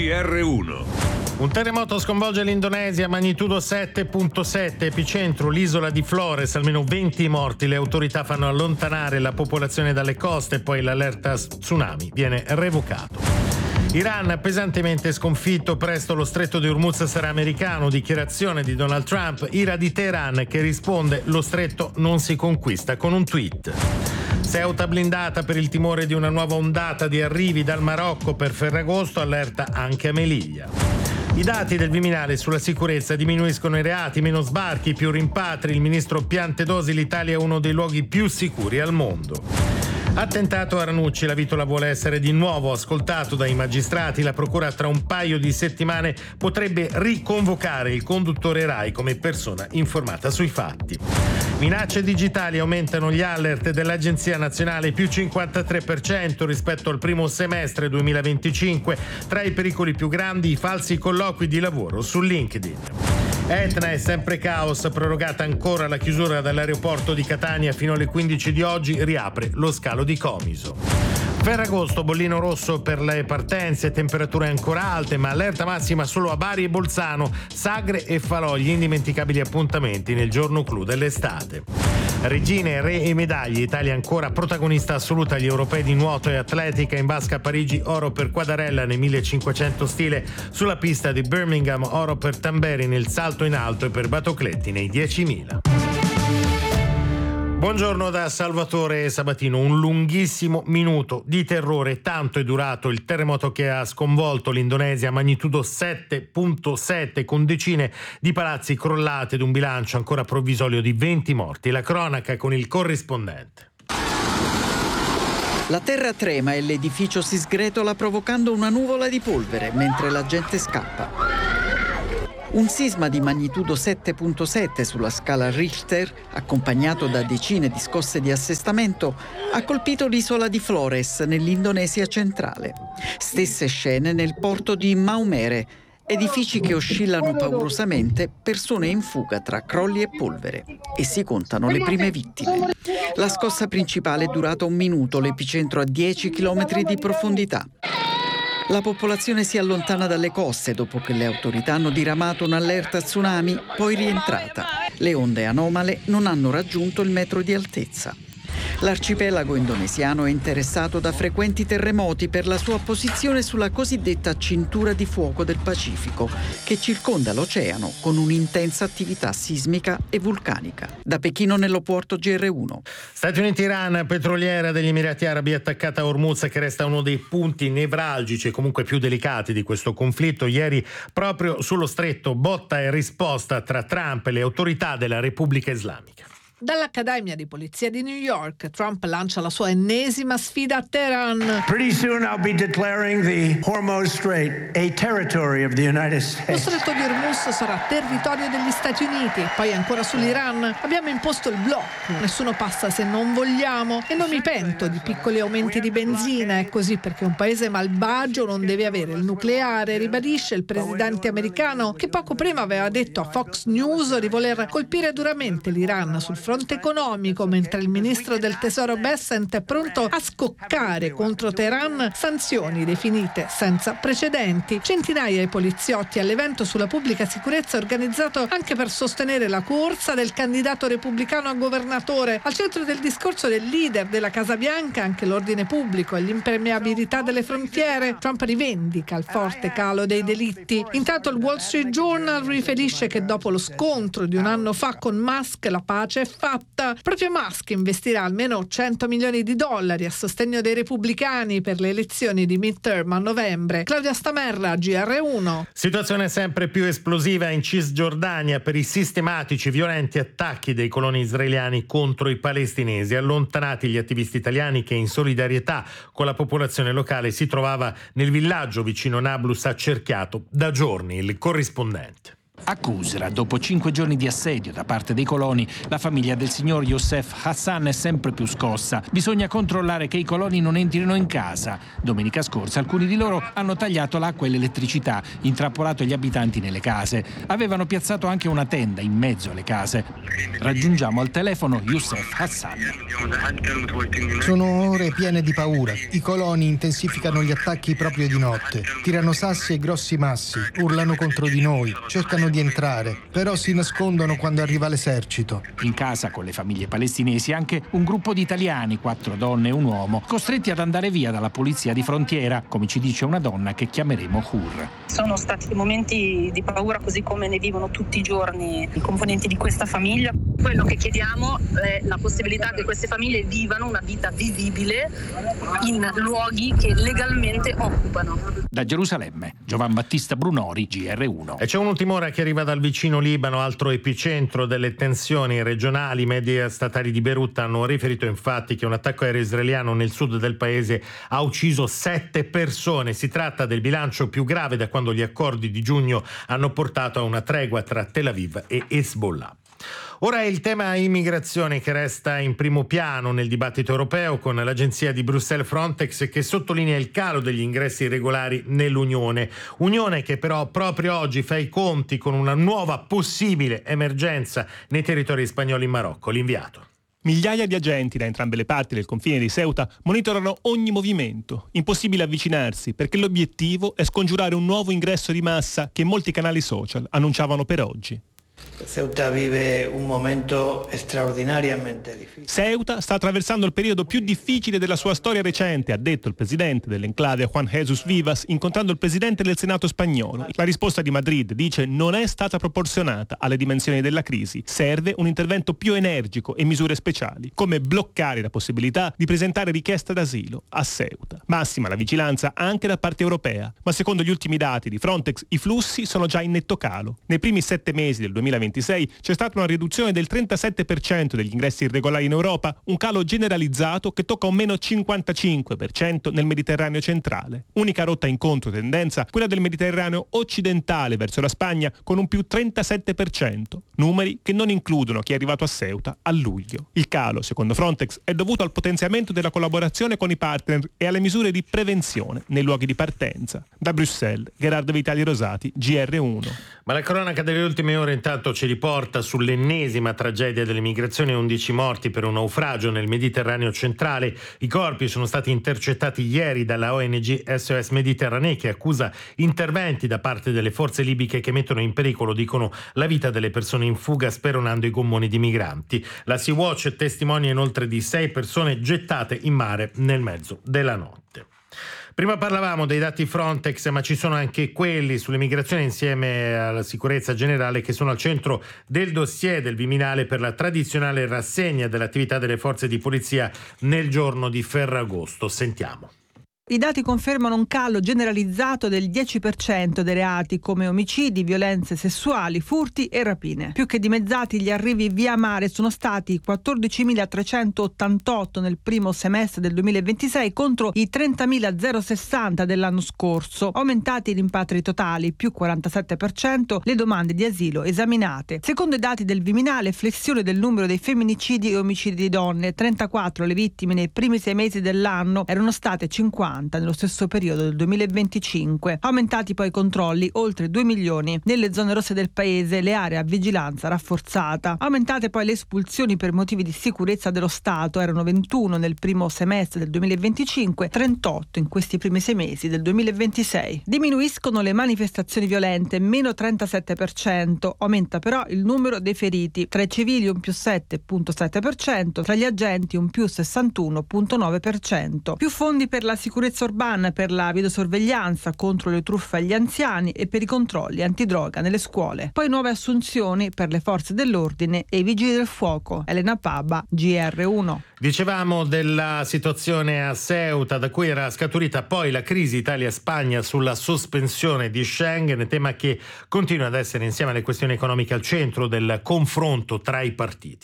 GR1. Un terremoto sconvolge l'Indonesia, magnitudo 7.7, epicentro l'isola di Flores, almeno 20 morti. Le autorità fanno allontanare la popolazione dalle coste, poi l'allerta tsunami viene revocato. Iran pesantemente sconfitto, presto lo stretto di Hormuz sarà americano, dichiarazione di Donald Trump, ira di Teheran che risponde lo stretto non si conquista con un tweet. Ceuta blindata per il timore di una nuova ondata di arrivi dal Marocco per Ferragosto, allerta anche a Melilla. I dati del Viminale sulla sicurezza: diminuiscono i reati, meno sbarchi, più rimpatri. Il ministro Piantedosi: l'Italia è uno dei luoghi più sicuri al mondo. Attentato a Ranucci, la Vitola vuole essere di nuovo ascoltato dai magistrati. La procura tra un paio di settimane potrebbe riconvocare il conduttore Rai come persona informata sui fatti. Minacce digitali: aumentano gli alert dell'Agenzia Nazionale, più 53% rispetto al primo semestre 2025. Tra i pericoli più grandi i falsi colloqui di lavoro su LinkedIn. Etna è sempre caos, prorogata ancora la chiusura dell'aeroporto di Catania fino alle 15 di oggi, riapre lo scalo di Comiso. Ferragosto, bollino rosso per le partenze, temperature ancora alte, ma allerta massima solo a Bari e Bolzano, Sagre e Falò, gli indimenticabili appuntamenti nel giorno clou dell'estate. Regine, re e medaglie, Italia ancora protagonista assoluta agli europei di nuoto e atletica. In vasca a Parigi, oro per Quadarella nel 1500 stile, sulla pista di Birmingham oro per Tamberi nel salto in alto e per Batocletti nei 10.000. Buongiorno da Salvatore Sabatino. Un lunghissimo minuto di terrore, tanto è durato il terremoto che ha sconvolto l'Indonesia, magnitudo 7.7, con decine di palazzi crollati ed un bilancio ancora provvisorio di 20 morti. La cronaca con il corrispondente. La terra trema e l'edificio si sgretola provocando una nuvola di polvere mentre la gente scappa. Un sisma di magnitudo 7.7 sulla scala Richter, accompagnato da decine di scosse di assestamento, ha colpito l'isola di Flores nell'Indonesia centrale. Stesse scene nel porto di Maumere, edifici che oscillano paurosamente, persone in fuga tra crolli e polvere. E si contano le prime vittime. La scossa principale è durata 1 minuto, l'epicentro a 10 km di profondità. La popolazione si allontana dalle coste dopo che le autorità hanno diramato un'allerta tsunami, poi rientrata. Le onde anomale non hanno raggiunto il metro di altezza. L'arcipelago indonesiano è interessato da frequenti terremoti per la sua posizione sulla cosiddetta cintura di fuoco del Pacifico, che circonda l'oceano con un'intensa attività sismica e vulcanica. Da Pechino nell'aeroporto GR1. Stati Uniti-Iran, petroliera degli Emirati Arabi attaccata a Hormuz, che resta uno dei punti nevralgici e comunque più delicati di questo conflitto. Ieri proprio sullo stretto, botta e risposta tra Trump e le autorità della Repubblica Islamica. Dall'Accademia di Polizia di New York, Trump lancia la sua ennesima sfida a Teheran. Pretty soon I'll be declaring the Hormuz Strait a territory of the United States. Lo stretto di Hormuz sarà territorio degli Stati Uniti. Poi ancora sull'Iran. Abbiamo imposto il blocco. Nessuno passa se non vogliamo. E non mi pento di piccoli aumenti di benzina. È così perché un paese malvagio non deve avere il nucleare, ribadisce il presidente americano, che poco prima aveva detto a Fox News di voler colpire duramente l'Iran sul fronte economico, mentre il ministro del tesoro Bessent è pronto a scoccare contro Teheran sanzioni definite senza precedenti. Centinaia di poliziotti all'evento sulla pubblica sicurezza organizzato anche per sostenere la corsa del candidato repubblicano a governatore. Al centro del discorso del leader della Casa Bianca anche l'ordine pubblico e l'impermeabilità delle frontiere. Trump rivendica il forte calo dei delitti. Intanto il Wall Street Journal riferisce che dopo lo scontro di un anno fa con Musk la pace è fatta. Proprio Musk investirà almeno $100 milioni a sostegno dei repubblicani per le elezioni di midterm a novembre. Claudia Stamerra, GR1. Situazione sempre più esplosiva in Cisgiordania per i sistematici violenti attacchi dei coloni israeliani contro i palestinesi. Allontanati gli attivisti italiani che in solidarietà con la popolazione locale si trovava nel villaggio vicino Nablus accerchiato da giorni. Il corrispondente. A Qusra, dopo 5 giorni di assedio da parte dei coloni, la famiglia del signor Youssef Hassan è sempre più scossa. Bisogna controllare che i coloni non entrino in casa. Domenica scorsa alcuni di loro hanno tagliato l'acqua e l'elettricità, intrappolato gli abitanti nelle case. Avevano piazzato anche una tenda in mezzo alle case. Raggiungiamo al telefono Youssef Hassan. Sono ore piene di paura. I coloni intensificano gli attacchi proprio di notte. Tirano sassi e grossi massi, urlano contro di noi, cercano di entrare, però si nascondono quando arriva l'esercito. In casa con le famiglie palestinesi anche un gruppo di italiani, 4 donne e un uomo, costretti ad andare via dalla polizia di frontiera, come ci dice una donna che chiameremo Hur. Sono stati momenti di paura così come ne vivono tutti i giorni i componenti di questa famiglia. Quello che chiediamo è la possibilità che queste famiglie vivano una vita vivibile in luoghi che legalmente occupano. Da Gerusalemme, Giovan Battista Brunori, GR1. E c'è un'ultima ora che arriva dal vicino Libano, altro epicentro delle tensioni regionali. I media statali di Beirut hanno riferito infatti che un attacco aereo israeliano nel sud del paese ha ucciso 7 persone. Si tratta del bilancio più grave da quando gli accordi di giugno hanno portato a una tregua tra Tel Aviv e Hezbollah. Ora è il tema immigrazione che resta in primo piano nel dibattito europeo, con l'agenzia di Bruxelles Frontex che sottolinea il calo degli ingressi irregolari nell'Unione. Unione che però proprio oggi fa i conti con una nuova possibile emergenza nei territori spagnoli in Marocco. L'inviato. Migliaia di agenti da entrambe le parti del confine di Ceuta monitorano ogni movimento. Impossibile avvicinarsi perché l'obiettivo è scongiurare un nuovo ingresso di massa che molti canali social annunciavano per oggi. Ceuta vive un momento straordinariamente difficile. Ceuta sta attraversando il periodo più difficile della sua storia recente, ha detto il presidente dell'enclave Juan Jesús Vivas incontrando il presidente del Senato spagnolo. La risposta di Madrid, dice, non è stata proporzionata alle dimensioni della crisi. Serve un intervento più energico e misure speciali, come bloccare la possibilità di presentare richiesta d'asilo a Ceuta. Massima la vigilanza anche da parte europea, ma secondo gli ultimi dati di Frontex i flussi sono già in netto calo. Nei primi 7 mesi del 2026 c'è stata una riduzione del 37% degli ingressi irregolari in Europa, un calo generalizzato che tocca un meno 55% nel Mediterraneo centrale. Unica rotta in controtendenza, quella del Mediterraneo occidentale verso la Spagna con un più 37%, numeri che non includono chi è arrivato a Ceuta a luglio. Il calo, secondo Frontex, è dovuto al potenziamento della collaborazione con i partner e alle misure di prevenzione nei luoghi di partenza. Da Bruxelles, Gerardo Vitali Rosati, GR1. Ma la cronaca delle ultime ore intanto ci riporta sull'ennesima tragedia delle migrazioni, 11 morti per un naufragio nel Mediterraneo centrale. I corpi sono stati intercettati ieri dalla ONG SOS Mediterranee, che accusa interventi da parte delle forze libiche che mettono in pericolo, dicono, la vita delle persone in fuga speronando i gommoni di migranti. La Sea-Watch testimonia inoltre di 6 persone gettate in mare nel mezzo della notte. Prima parlavamo dei dati Frontex, ma ci sono anche quelli sulle migrazioni insieme alla sicurezza generale che sono al centro del dossier del Viminale per la tradizionale rassegna dell'attività delle forze di polizia nel giorno di Ferragosto. Sentiamo. I dati confermano un calo generalizzato del 10% dei reati come omicidi, violenze sessuali, furti e rapine. Più che dimezzati gli arrivi via mare sono stati 14.388 nel primo semestre del 2026 contro i 30.060 dell'anno scorso. Aumentati i rimpatri totali, più 47% le domande di asilo esaminate. Secondo i dati del Viminale, flessione del numero dei femminicidi e omicidi di donne, 34 le vittime nei primi 6 mesi dell'anno, erano state 50 nello stesso periodo del 2025. Aumentati poi i controlli, oltre 2 milioni nelle zone rosse del paese, le aree a vigilanza rafforzata. Aumentate poi le espulsioni per motivi di sicurezza dello Stato, erano 21 nel primo semestre del 2025, 38 in questi primi 6 mesi del 2026. Diminuiscono le manifestazioni violente, meno 37%, aumenta però il numero dei feriti, tra i civili un più 7,7%, tra gli agenti un più 61,9%. Più fondi per la sicurezza urbana, per la videosorveglianza contro le truffe agli anziani e per i controlli antidroga nelle scuole. Poi nuove assunzioni per le forze dell'ordine e i vigili del fuoco. Elena Paba, GR1. Dicevamo della situazione a Ceuta, da cui era scaturita poi la crisi Italia-Spagna sulla sospensione di Schengen, tema che continua ad essere, insieme alle questioni economiche, al centro del confronto tra i partiti.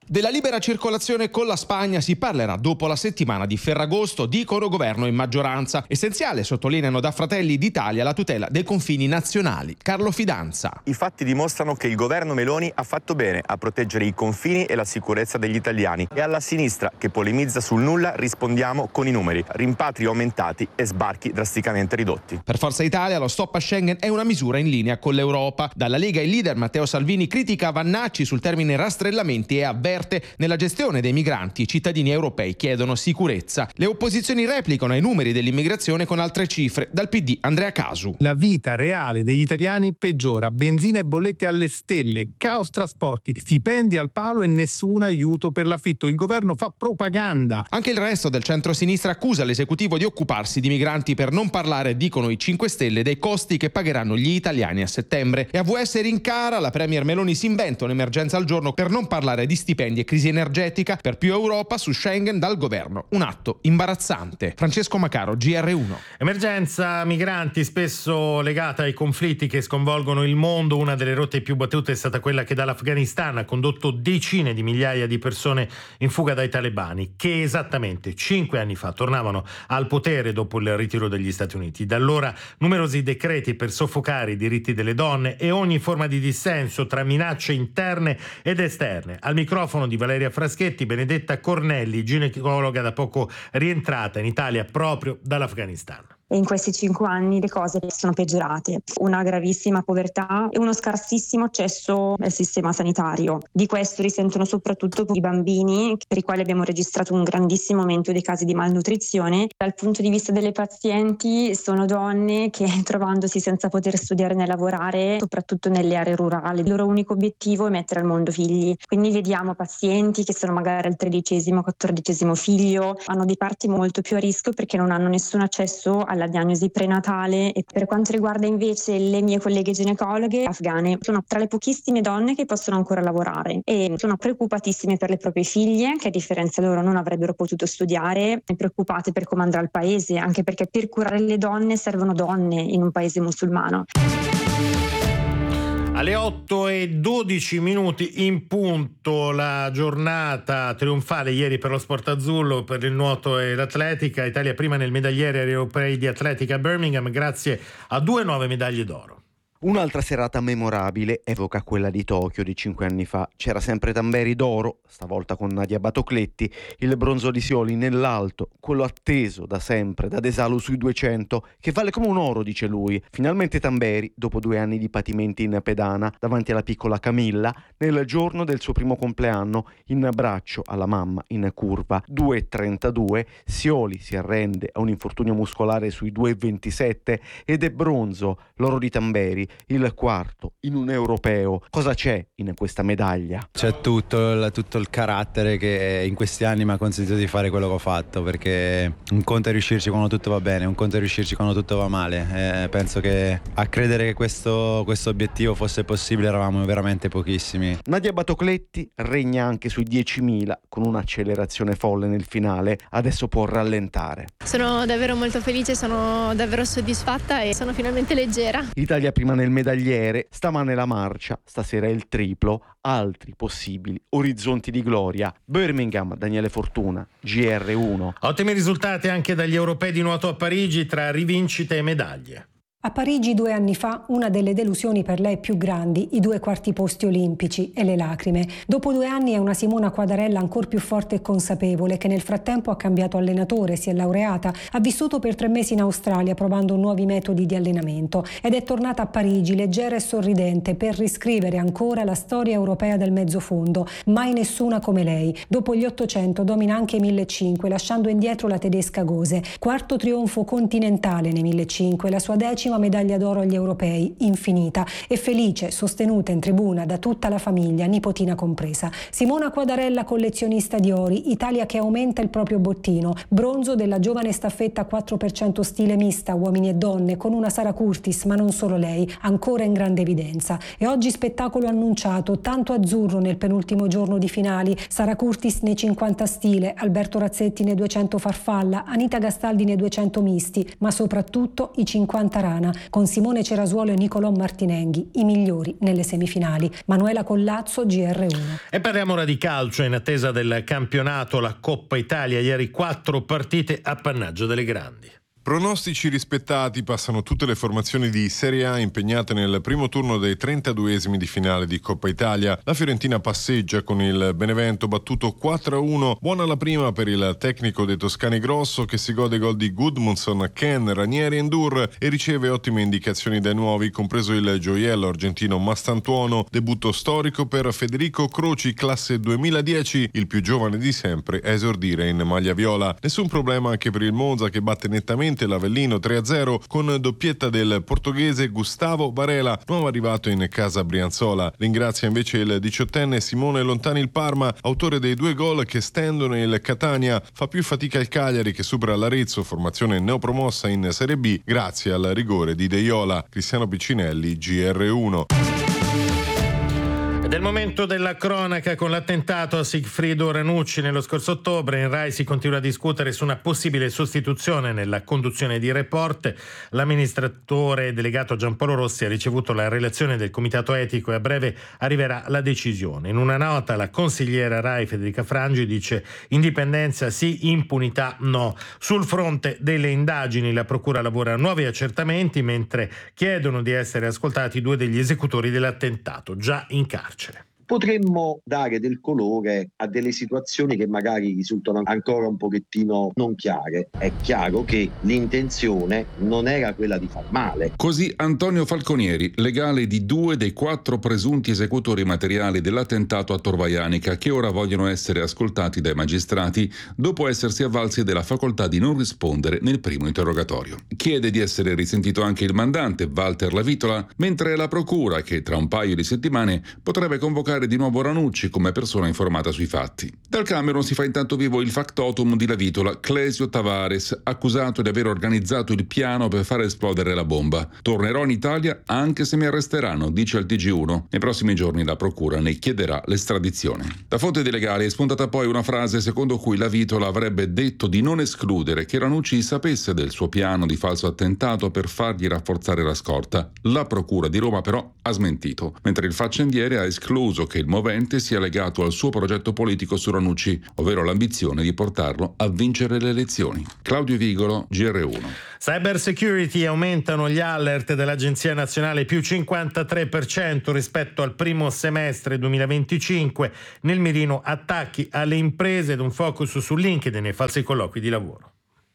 Della libera circolazione con la Spagna si parlerà dopo la settimana di Ferragosto, dicono governo e maggioranza. Essenziale, sottolineano da Fratelli d'Italia, la tutela dei confini nazionali. Carlo Fidanza. I fatti dimostrano che il governo Meloni ha fatto bene a proteggere i confini e la sicurezza degli italiani. E alla sinistra, che polemizza sul nulla, rispondiamo con i numeri. Rimpatri aumentati e sbarchi drasticamente ridotti. Per Forza Italia lo stop a Schengen è una misura in linea con l'Europa. Dalla Lega il leader Matteo Salvini critica Vannacci sul termine rastrellamenti e avverte nella gestione dei migranti i cittadini europei chiedono sicurezza. Le opposizioni replicano ai numeri dell'immigrazione con altre cifre. Dal PD Andrea Casu. La vita reale degli italiani peggiora, benzina e bollette alle stelle, caos trasporti, stipendi al palo e nessun aiuto per l'affitto. Il governo fa propaganda. Anche il resto del centro-sinistra accusa l'esecutivo di occuparsi di migranti, per non parlare, dicono i 5 Stelle, dei costi che pagheranno gli italiani a settembre. E AVS rincara, la premier Meloni si inventa un'emergenza al giorno, per non parlare di stipendi e crisi energetica, per più Europa su Schengen dal governo. Un atto imbarazzante. Francesco Macaro, GR1. Emergenza migranti spesso legata ai conflitti che sconvolgono il mondo. Una delle rotte più battute è stata quella che dall'Afghanistan ha condotto decine di migliaia di persone in fuga dai talebani, che esattamente 5 anni fa tornavano al potere dopo il ritiro degli Stati Uniti. Da allora numerosi decreti per soffocare i diritti delle donne e ogni forma di dissenso tra minacce interne ed esterne. Al microfono di Valeria Fraschetti, Benedetta Cornelli, ginecologa da poco rientrata in Italia proprio dall'Afghanistan. E in questi 5 anni le cose sono peggiorate. Una gravissima povertà e uno scarsissimo accesso al sistema sanitario. Di questo risentono soprattutto i bambini, per i quali abbiamo registrato un grandissimo aumento dei casi di malnutrizione. Dal punto di vista delle pazienti, sono donne che, trovandosi senza poter studiare né lavorare, soprattutto nelle aree rurali, il loro unico obiettivo è mettere al mondo figli. Quindi vediamo pazienti che sono magari al 13° o 14° figlio, hanno dei parti molto più a rischio perché non hanno nessun accesso alla diagnosi prenatale. E per quanto riguarda invece le mie colleghe ginecologhe afghane, sono tra le pochissime donne che possono ancora lavorare e sono preoccupatissime per le proprie figlie, che a differenza loro non avrebbero potuto studiare, e preoccupate per come andrà il paese, anche perché per curare le donne servono donne in un paese musulmano. Alle 8:12 in punto, la giornata trionfale ieri per lo sport azzurro, per il nuoto e l'atletica. Italia prima nel medagliere europei di atletica a Birmingham grazie a 2 nuove medaglie d'oro. Un'altra serata memorabile evoca quella di Tokyo di 5 anni fa. C'era sempre Tamberi d'oro, stavolta con Nadia Batocletti, il bronzo di Sioli nell'alto, quello atteso da sempre da Desalu sui 200, che vale come un oro, dice lui. Finalmente Tamberi, dopo 2 anni di patimenti in pedana, davanti alla piccola Camilla, nel giorno del suo primo compleanno, in braccio alla mamma in curva 2,32, Sioli si arrende a un infortunio muscolare sui 2,27 ed è bronzo, l'oro di Tamberi, il quarto in un europeo. Cosa c'è in questa medaglia? C'è tutto il carattere che in questi anni mi ha consentito di fare quello che ho fatto, perché un conto è riuscirci quando tutto va bene, un conto è riuscirci quando tutto va male. Penso che a credere che questo obiettivo fosse possibile eravamo veramente pochissimi. Nadia Batocletti regna anche sui 10.000 con un'accelerazione folle nel finale, adesso può rallentare. Sono davvero molto felice, sono davvero soddisfatta e sono finalmente leggera. Italia prima nel medagliere, stamane la marcia, stasera il triplo, altri possibili orizzonti di gloria. Birmingham, Daniele Fortuna, GR1. Ottimi risultati anche dagli europei di nuoto a Parigi, tra rivincite e medaglie. A Parigi 2 anni fa una delle delusioni per lei più grandi, i 2 quarti posti olimpici e le lacrime. Dopo 2 anni è una Simona Quadarella ancora più forte e consapevole, che nel frattempo ha cambiato allenatore, si è laureata, ha vissuto per 3 mesi in Australia provando nuovi metodi di allenamento ed è tornata a Parigi leggera e sorridente per riscrivere ancora la storia europea del mezzofondo. Mai nessuna come lei. Dopo gli 800 domina anche i 1500, lasciando indietro la tedesca Gose. Quarto trionfo continentale nei 1500, la sua 10ª medaglia d'oro agli europei, infinita e felice, sostenuta in tribuna da tutta la famiglia, nipotina compresa. Simona Quadarella, collezionista di ori, Italia che aumenta il proprio bottino, bronzo della giovane staffetta 4% stile mista, uomini e donne, con una Sara Curtis, ma non solo lei, ancora in grande evidenza. E oggi spettacolo annunciato, tanto azzurro nel penultimo giorno di finali, Sara Curtis nei 50 stile, Alberto Razzetti nei 200 farfalla, Anita Gastaldi nei 200 misti, ma soprattutto i 50 run. italiana, con Simone Cerasuolo e Nicolò Martinenghi, i migliori nelle semifinali. Manuela Collazzo, GR1. E parliamo ora di calcio. In attesa del campionato, la Coppa Italia, ieri 4 partite appannaggio delle grandi. Pronostici rispettati, passano tutte le formazioni di Serie A impegnate nel primo turno dei 32esimi di finale di Coppa Italia. La Fiorentina passeggia con il Benevento battuto 4-1. Buona la prima per il tecnico dei toscani Grosso, che si gode gol di Gudmundsson, Ken, Ranieri e Ndur e riceve ottime indicazioni dai nuovi, compreso il gioiello argentino Mastantuono. Debutto storico per Federico Croci, classe 2010, il più giovane di sempre a esordire in maglia viola. Nessun problema anche per il Monza, che batte nettamente l'Avellino 3-0 con doppietta del portoghese Gustavo Varela, nuovo arrivato in casa Brianzola. Ringrazia invece il 18enne Simone Lontani il Parma, autore dei 2 gol che stendono il Catania. Fa più fatica il Cagliari, che supera l'Arezzo, formazione neopromossa in Serie B, grazie al rigore di Deiola. Cristiano Piccinelli, GR1. Del momento della cronaca con l'attentato a Sigfrido Ranucci nello scorso ottobre, in Rai si continua a discutere su una possibile sostituzione nella conduzione di Report. L'amministratore delegato Giampaolo Rossi ha ricevuto la relazione del comitato etico e a breve arriverà la decisione. In una nota la consigliera Rai Federica Frangi dice: indipendenza sì, impunità no. Sul fronte delle indagini la procura lavora a nuovi accertamenti, mentre chiedono di essere ascoltati 2 degli esecutori dell'attentato già in carcere. Potremmo dare del colore a delle situazioni che magari risultano ancora un pochettino non chiare. È chiaro che l'intenzione non era quella di far male. Così Antonio Falconieri, legale di 2 dei 4 presunti esecutori materiali dell'attentato a Tor Vaianica, che ora vogliono essere ascoltati dai magistrati dopo essersi avvalsi della facoltà di non rispondere nel primo interrogatorio. Chiede di essere risentito anche il mandante, Walter Lavitola, mentre la procura, che tra un paio di settimane potrebbe convocare di nuovo Ranucci come persona informata sui fatti. Dal Camerun si fa intanto vivo il factotum di Lavitola, Clesio Tavares, accusato di aver organizzato il piano per far esplodere la bomba. Tornerò in Italia anche se mi arresteranno, dice al TG1. Nei prossimi giorni la procura ne chiederà l'estradizione. Da fonte dei legali è spuntata poi una frase secondo cui Lavitola avrebbe detto di non escludere che Ranucci sapesse del suo piano di falso attentato per fargli rafforzare la scorta. La procura di Roma però ha smentito, mentre il faccendiere ha escluso che il movente sia legato al suo progetto politico su Ranucci, ovvero l'ambizione di portarlo a vincere le elezioni. Claudio Vigolo, GR1. Cyber security, aumentano gli alert dell'Agenzia Nazionale, più 53% rispetto al primo semestre 2025. Nel mirino attacchi alle imprese ed un focus su LinkedIn e falsi colloqui di lavoro.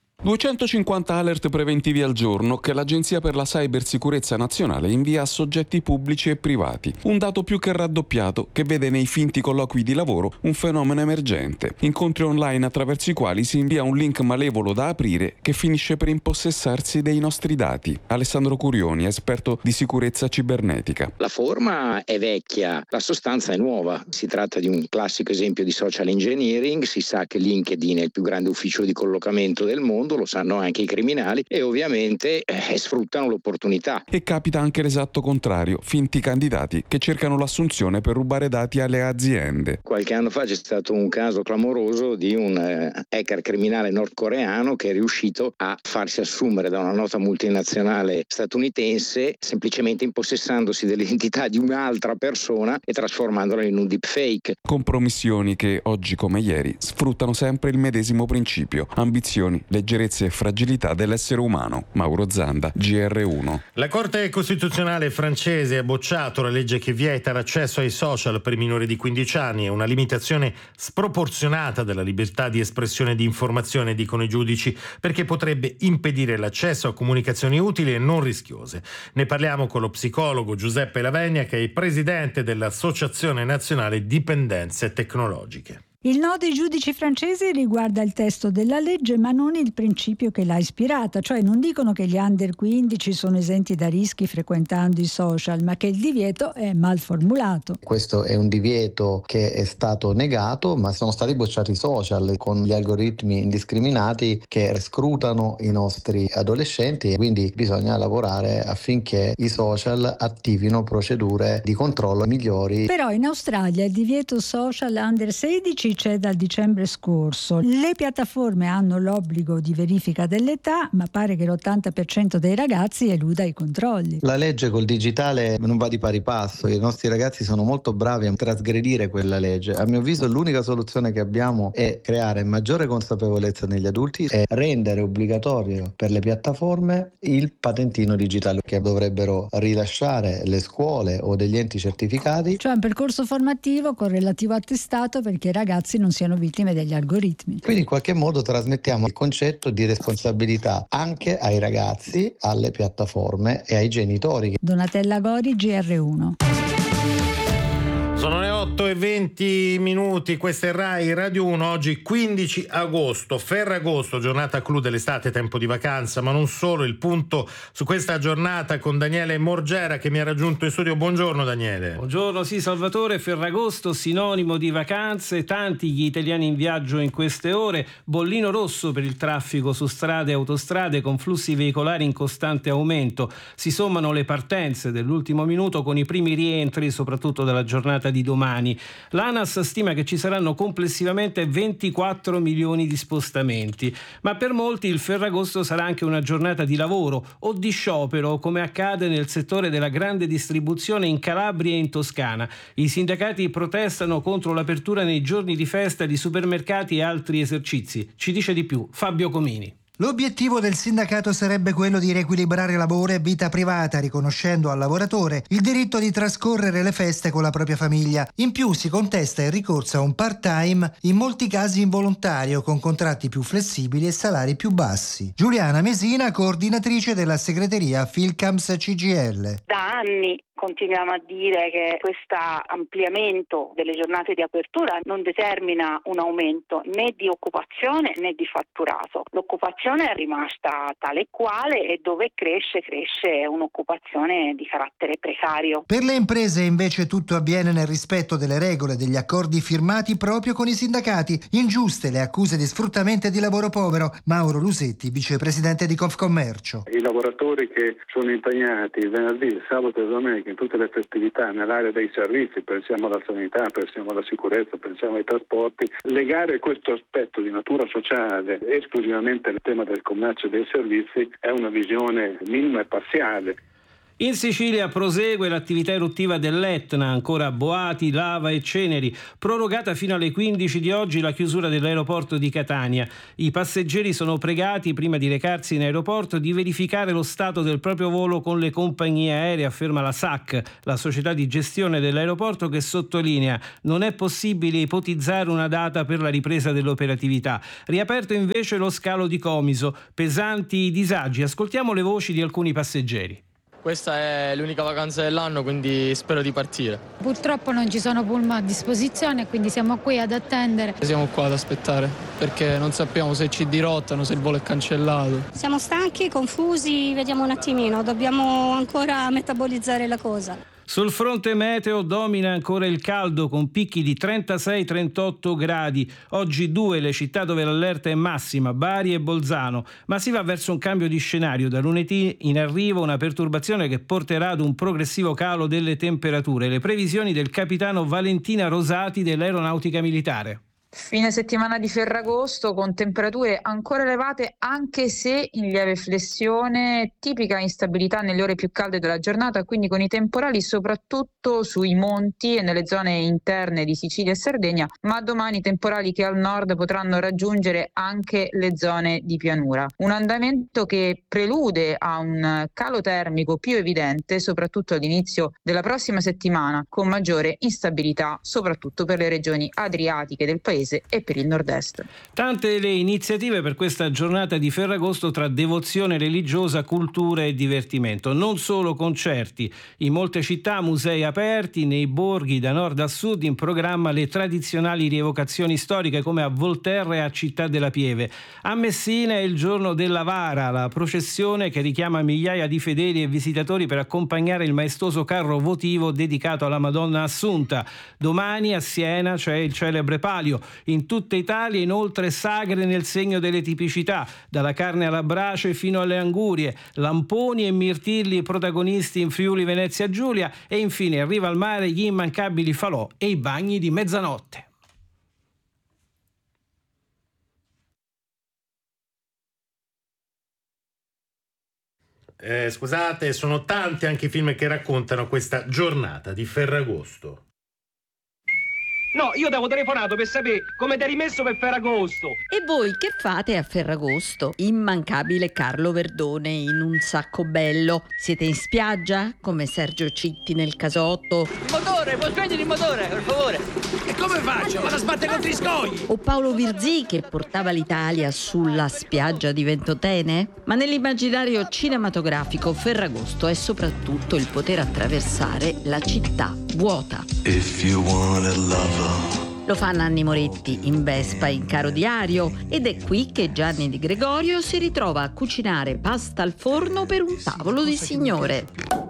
250 alert preventivi al giorno che l'Agenzia per la Cybersicurezza Nazionale invia a soggetti pubblici e privati. Un dato più che raddoppiato che vede nei finti colloqui di lavoro un fenomeno emergente. Incontri online attraverso i quali si invia un link malevolo da aprire che finisce per impossessarsi dei nostri dati. Alessandro Curioni, esperto di sicurezza cibernetica. La forma è vecchia, la sostanza è nuova. Si tratta di un classico esempio di social engineering. Si sa che LinkedIn è il più grande ufficio di collocamento del mondo, lo sanno anche i criminali e ovviamente sfruttano l'opportunità. E capita anche l'esatto contrario, finti candidati che cercano l'assunzione per rubare dati alle aziende. Qualche anno fa c'è stato un caso clamoroso di un hacker criminale nordcoreano che è riuscito a farsi assumere da una nota multinazionale statunitense semplicemente impossessandosi dell'identità di un'altra persona e trasformandola in un deepfake. Compromissioni che oggi come ieri sfruttano sempre il medesimo principio: ambizioni, leggerezza e fragilità dell'essere umano. Mauro Zanda, GR1. La Corte Costituzionale francese ha bocciato la legge che vieta l'accesso ai social per i minori di 15 anni. È una limitazione sproporzionata della libertà di espressione e di informazione, dicono i giudici, perché potrebbe impedire l'accesso a comunicazioni utili e non rischiose. Ne parliamo con lo psicologo Giuseppe Lavegna, che è il presidente dell'Associazione Nazionale Dipendenze Tecnologiche. Il no dei giudici francesi riguarda il testo della legge, ma non il principio che l'ha ispirata, cioè non dicono che gli under 15 sono esenti da rischi frequentando i social, ma che il divieto è mal formulato. Questo è un divieto che è stato negato, ma sono stati bocciati i social con gli algoritmi indiscriminati che scrutano i nostri adolescenti, e quindi bisogna lavorare affinché i social attivino procedure di controllo migliori. Però in Australia il divieto social under 16 15 c'è dal dicembre scorso. Le piattaforme hanno l'obbligo di verifica dell'età, ma pare che l'80% dei ragazzi eluda i controlli. La legge col digitale non va di pari passo, i nostri ragazzi sono molto bravi a trasgredire quella legge. A mio avviso l'unica soluzione che abbiamo è creare maggiore consapevolezza negli adulti e rendere obbligatorio per le piattaforme il patentino digitale, che dovrebbero rilasciare le scuole o degli enti certificati. Cioè un percorso formativo con relativo attestato perché i ragazzi non siano vittime degli algoritmi. Quindi in qualche modo trasmettiamo il concetto di responsabilità anche ai ragazzi, alle piattaforme e ai genitori. Donatella Gori, GR1. Sono le 8:20, questa è Rai Radio 1, oggi 15 agosto, Ferragosto, giornata clou dell'estate, tempo di vacanza, ma non solo. Il punto su questa giornata con Daniele Morgera che mi ha raggiunto in studio. Buongiorno Daniele. Buongiorno, sì Salvatore. Ferragosto sinonimo di vacanze, tanti gli italiani in viaggio in queste ore, bollino rosso per il traffico su strade e autostrade con flussi veicolari in costante aumento. Si sommano le partenze dell'ultimo minuto con i primi rientri, soprattutto dalla giornata di domani. L'ANAS stima che ci saranno complessivamente 24 milioni di spostamenti, ma per molti il Ferragosto sarà anche una giornata di lavoro o di sciopero, come accade nel settore della grande distribuzione in Calabria e in Toscana. I sindacati protestano contro l'apertura nei giorni di festa di supermercati e altri esercizi. Ci dice di più Fabio Comini. L'obiettivo del sindacato sarebbe quello di riequilibrare lavoro e vita privata, riconoscendo al lavoratore il diritto di trascorrere le feste con la propria famiglia. In più si contesta il ricorso a un part-time, in molti casi involontario, con contratti più flessibili e salari più bassi. Giuliana Mesina, coordinatrice della segreteria Filcams CGIL. Da anni continuiamo a dire che questo ampliamento delle giornate di apertura non determina un aumento né di occupazione né di fatturato. L'occupazione è rimasta tale e quale e dove cresce un'occupazione di carattere precario. Per le imprese invece tutto avviene nel rispetto delle regole degli accordi firmati proprio con i sindacati. Ingiuste le accuse di sfruttamento e di lavoro povero. Mauro Lusetti, vicepresidente di Confcommercio. I lavoratori che sono impegnati il venerdì, il sabato e la domenica in tutte le festività nell'area dei servizi, pensiamo alla sanità, pensiamo alla sicurezza, pensiamo ai trasporti, legare questo aspetto di natura sociale esclusivamente al tema del commercio e dei servizi è una visione minima e parziale. In Sicilia prosegue l'attività eruttiva dell'Etna, ancora boati, lava e ceneri. Prorogata fino alle 15 di oggi la chiusura dell'aeroporto di Catania. I passeggeri sono pregati, prima di recarsi in aeroporto, di verificare lo stato del proprio volo con le compagnie aeree, afferma la SAC, la società di gestione dell'aeroporto, che sottolinea: non è possibile ipotizzare una data per la ripresa dell'operatività. Riaperto invece lo scalo di Comiso. Pesanti i disagi. Ascoltiamo le voci di alcuni passeggeri. Questa è l'unica vacanza dell'anno, quindi spero di partire. Purtroppo non ci sono pullman a disposizione, quindi siamo qui ad attendere. Siamo qua ad aspettare, perché non sappiamo se ci dirottano, se il volo è cancellato. Siamo stanchi, confusi, vediamo un attimino, dobbiamo ancora metabolizzare la cosa. Sul fronte meteo domina ancora il caldo con picchi di 36-38 gradi. Oggi 2 le città dove l'allerta è massima, Bari e Bolzano, ma si va verso un cambio di scenario. Da lunedì in arrivo una perturbazione che porterà ad un progressivo calo delle temperature. Le previsioni del capitano Valentina Rosati dell'Aeronautica Militare. Fine settimana di Ferragosto con temperature ancora elevate anche se in lieve flessione, tipica instabilità nelle ore più calde della giornata, quindi con i temporali soprattutto sui monti e nelle zone interne di Sicilia e Sardegna, ma domani temporali che al nord potranno raggiungere anche le zone di pianura. Un andamento che prelude a un calo termico più evidente soprattutto all'inizio della prossima settimana, con maggiore instabilità soprattutto per le regioni adriatiche del paese e per il nord-est. Tante le iniziative per questa giornata di Ferragosto tra devozione religiosa, cultura e divertimento. Non solo concerti. In molte città musei aperti, nei borghi da nord a sud in programma le tradizionali rievocazioni storiche come a Volterra e a Città della Pieve. A Messina è il giorno della Vara, la processione che richiama migliaia di fedeli e visitatori per accompagnare il maestoso carro votivo dedicato alla Madonna Assunta. Domani a Siena c'è il celebre Palio. In tutta Italia inoltre sagre nel segno delle tipicità, dalla carne alla brace fino alle angurie, lamponi e mirtilli protagonisti in Friuli Venezia Giulia e infine arriva al mare gli immancabili falò e i bagni di mezzanotte. Scusate, sono tanti anche i film che raccontano questa giornata di Ferragosto. No, io t'avevo telefonato per sapere come ti hai rimesso per Ferragosto. E voi che fate a Ferragosto? Immancabile Carlo Verdone in Un sacco bello. Siete in spiaggia? Come Sergio Citti nel casotto? Il motore, puoi spegnere il motore, per favore. E come faccio? Vado a sbattere contro i scogli. O Paolo Virzì che portava l'Italia sulla spiaggia di Ventotene? Ma nell'immaginario cinematografico Ferragosto è soprattutto il poter attraversare la città vuota. If you want a lover. Lo fa Nanni Moretti in Vespa in Caro Diario ed è qui che Gianni Di Gregorio si ritrova a cucinare pasta al forno per un tavolo di signore.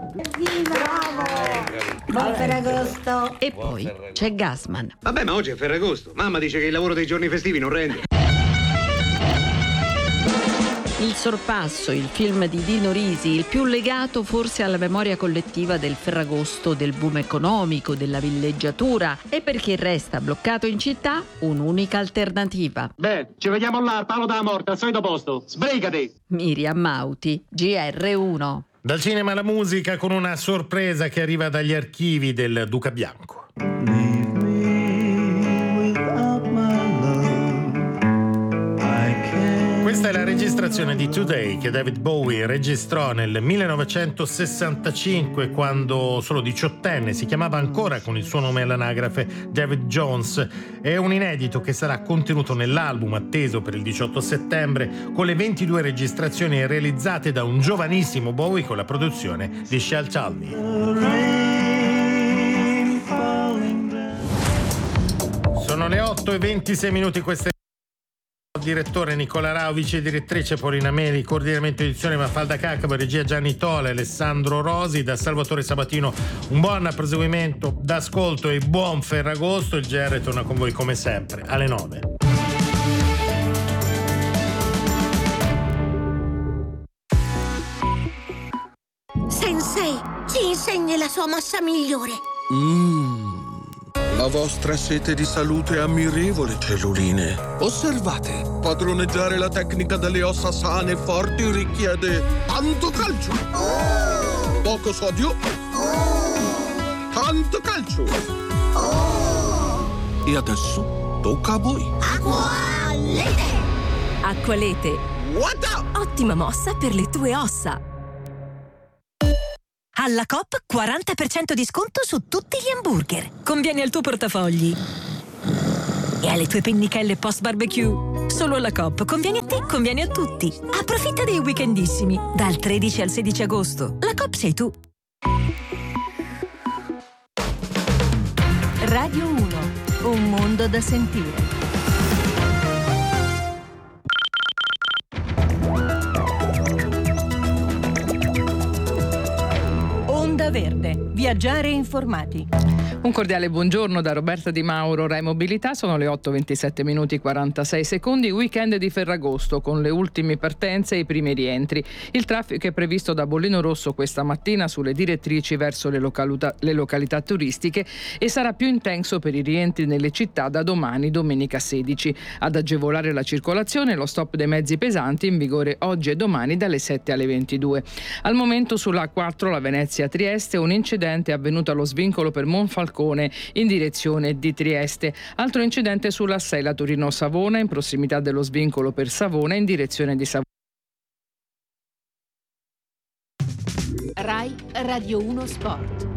Buon Ferragosto! E poi c'è Gassman. Vabbè, ma oggi è Ferragosto. Mamma dice che il lavoro dei giorni festivi non rende. Il Sorpasso, il film di Dino Risi, il più legato forse alla memoria collettiva del Ferragosto, del boom economico, della villeggiatura, e per chi resta bloccato in città un'unica alternativa. Beh, ci vediamo là al palo della morte, al solito posto. Sbrigati! Miriam Mauti, GR1. Dal cinema alla musica con una sorpresa che arriva dagli archivi del Duca Bianco. Questa è la registrazione di Today che David Bowie registrò nel 1965 quando solo diciottenne, si chiamava ancora con il suo nome all'anagrafe David Jones. È un inedito che sarà contenuto nell'album atteso per il 18 settembre con le 22 registrazioni realizzate da un giovanissimo Bowie con la produzione di Shel Talmy. Sono le 8:26, queste direttore Nicola Rao, vice direttrice Paolina Meri, coordinamento edizione Mafalda Caccabo, regia Gianni Tole, Alessandro Rosi, da Salvatore Sabatino un buon proseguimento d'ascolto e buon Ferragosto. Il GR torna con voi come sempre alle 9. Sensei, ci insegni la sua mossa migliore. La vostra sete di salute è ammirevole, celluline. Osservate, padroneggiare la tecnica delle ossa sane e forti richiede tanto calcio, poco sodio, tanto calcio. E adesso tocca a voi. Acqualete! Acqualete. What up? Ottima mossa per le tue ossa. Alla Coop 40% di sconto su tutti gli hamburger. Conviene al tuo portafogli e alle tue pennichelle post barbecue. Solo alla Coop conviene a te, conviene a tutti. Approfitta dei weekendissimi dal 13 al 16 agosto. La Coop sei tu. Radio 1, un mondo da sentire. Onda Verde, viaggiare informati. Un cordiale buongiorno da Roberta Di Mauro, Rai Mobilità. Sono le 8:27 46 secondi. Weekend di Ferragosto con le ultime partenze e i primi rientri. Il traffico è previsto da Bollino Rosso questa mattina sulle direttrici verso le località turistiche e sarà più intenso per i rientri nelle città da domani, domenica 16. Ad agevolare la circolazione lo stop dei mezzi pesanti in vigore oggi e domani dalle 7 alle 22. Al momento sulla A4 la Venezia-Trieste un incidente è avvenuto allo svincolo per Monfalcone in direzione di Trieste. Altro incidente sulla 6 la Torino-Savona in prossimità dello svincolo per Savona in direzione di Savona. Rai Radio 1 Sport.